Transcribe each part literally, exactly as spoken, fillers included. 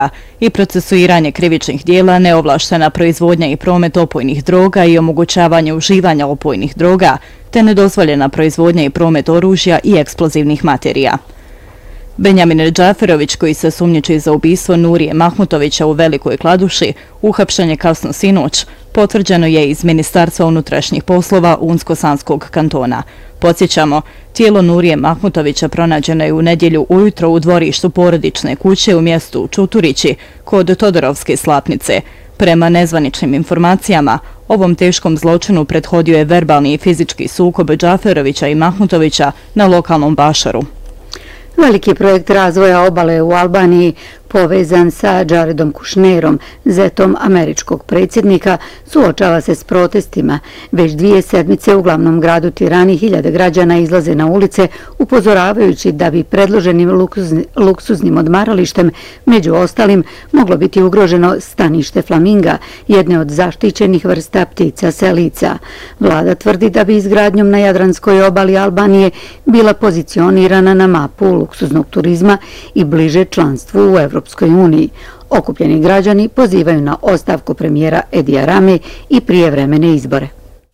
i procesuiranje krivičnih dijela, neovlaštena proizvodnja i promet opojnih droga i omogućavanje uživanja opojnih droga, te nedozvoljena proizvodnja i promet oružja i eksplozivnih materija. Benjamin Džaferović, koji se sumnjiči za ubistvo Nurije Mahmutovića u Velikoj Kladuši, uhapšen je kasno sinoć, potvrđeno je iz Ministarstva unutrašnjih poslova Unsko-Sanskog kantona. Podsjećamo, tijelo Nurije Mahmutovića pronađeno je u nedjelju ujutro u dvorištu porodične kuće u mjestu Čuturići kod Todorovske Slapnice. Prema nezvaničnim informacijama, ovom teškom zločinu prethodio je verbalni i fizički sukob Džaferovića i Mahmutovića na lokalnom Bašaru. Veliki projekt razvoja obale u Albaniji, povezan sa Jaredom Kushnerom, zetom američkog predsjednika, suočava se s protestima. Već dvije sedmice u glavnom gradu Tirani hiljade građana izlaze na ulice, upozoravajući da bi predloženim luksuzni, luksuznim odmaralištem, među ostalim, moglo biti ugroženo stanište flaminga, jedne od zaštićenih vrsta ptica selica. Vlada tvrdi da bi izgradnjom na Jadranskoj obali Albanije bila pozicionirana na mapu luksuznog turizma i bliže članstvu u Evropskoj uniji. Okupljeni građani pozivaju na ostavku premijera Edija Rame i prijevremene izbore.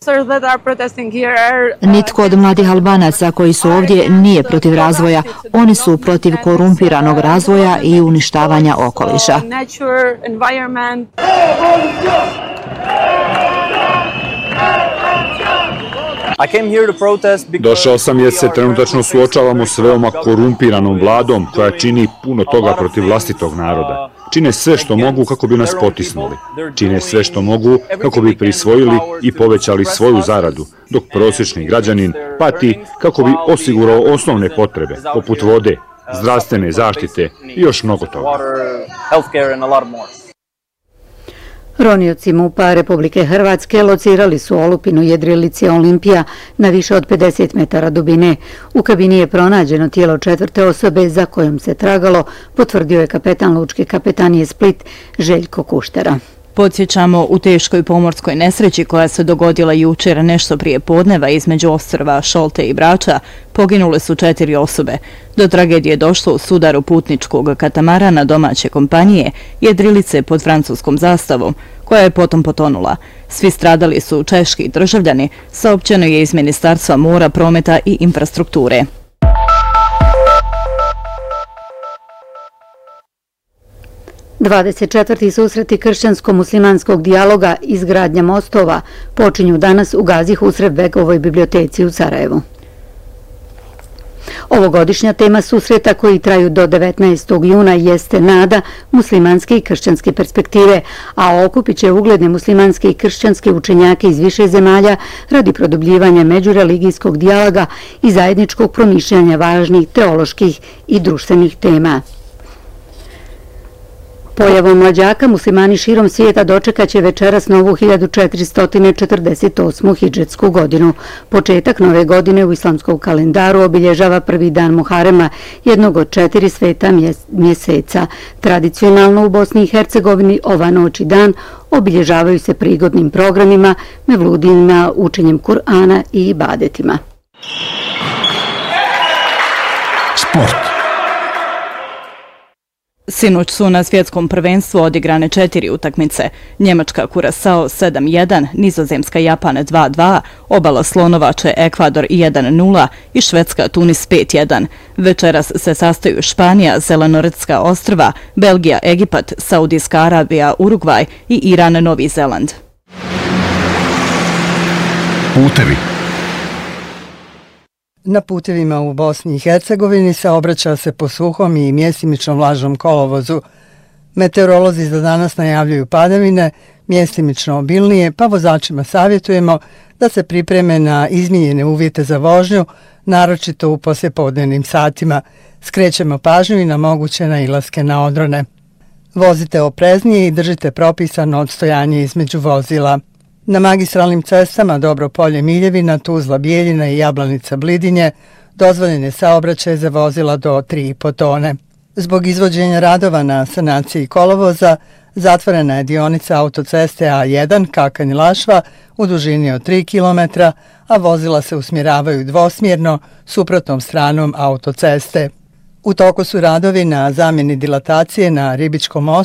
Nitko od mladih Albanaca koji su ovdje nije protiv razvoja. Oni su protiv korumpiranog razvoja i uništavanja okoliša. Došao sam jer se trenutačno suočavamo s veoma korumpiranom vladom koja čini puno toga protiv vlastitog naroda. Čine sve što mogu kako bi nas potisnuli. Čine sve što mogu kako bi prisvojili i povećali svoju zaradu, dok prosječni građanin pati kako bi osigurao osnovne potrebe, poput vode, zdravstvene zaštite i još mnogo toga. Ronioci MUP-a Republike Hrvatske locirali su olupinu jedrilice Olimpija na više od pedeset metara dubine. U kabini je pronađeno tijelo četvrte osobe za kojom se tragalo, potvrdio je kapetan lučke kapetanije Split Željko Kuštera. Podsjećamo, u teškoj pomorskoj nesreći koja se dogodila jučer nešto prije podneva između ostrva Šolte i Brača, poginule su četiri osobe. Do tragedije je došlo u sudaru putničkog katamarana domaće kompanije jedrilice pod francuskom zastavom, koja je potom potonula. Svi stradali su češki državljani, saopćeno je iz Ministarstva mora, prometa i infrastrukture. dvadeset četvrti susreti kršćansko-muslimanskog dijaloga izgradnja mostova počinju danas u Gazi Husrevbegovoj biblioteci u Sarajevu. Ovogodišnja tema susreta koji traju do devetnaestog juna jeste nada muslimanske i kršćanske perspektive, a okupit će ugledne muslimanske i kršćanske učenjake iz više zemalja radi produbljivanja međureligijskog dijaloga i zajedničkog promišljanja važnih teoloških i društvenih tema. Pojavom mlađaka muslimani širom svijeta dočekat će večeras novu hiljadu četiristo četrdeset osmu hidžetsku godinu. Početak nove godine u islamskom kalendaru obilježava prvi dan Muharema, jednog od četiri sveta mjeseca. Tradicionalno u Bosni i Hercegovini ova noć i dan obilježavaju se prigodnim programima, mevludima, učenjem Kur'ana i ibadetima. Sport. Sinoć su na svjetskom prvenstvu odigrane četiri utakmice. Njemačka Kurasao sedam jedan, Nizozemska Japan dva dva, Obala Slonovače Ekvador jedan nula i Švedska Tunis pet jedan. Večeras se sastaju Španija, Zelenoretska ostrva, Belgija, Egipat, Saudijska Arabija, Urugvaj i Iran, Novi Zeland. Putevi. Na putevima u Bosni i Hercegovini saobraća se po suhom i mjestimično vlažnom kolovozu. Meteorolozi za danas najavljuju padavine, mjestimično obilnije, pa vozačima savjetujemo da se pripreme na izmijenjene uvjete za vožnju, naročito u poslijepodnevnim satima. Skrećemo pažnju i na moguće nailaske na odrone. Vozite opreznije i držite propisano odstojanje između vozila. Na magistralnim cestama Dobropolje Miljevina, Tuzla Bijeljina i Jablanica Blidinje dozvoljen je saobraćaj za vozila do tri i po tone. Zbog izvođenja radova na sanaciji kolovoza zatvorena je dionica autoceste A jedan Kakanj-Lašva u dužini od tri kilometra, a vozila se usmjeravaju dvosmjerno suprotnom stranom autoceste. U toku su radovi na zamjeni dilatacije na Ribičkom mostu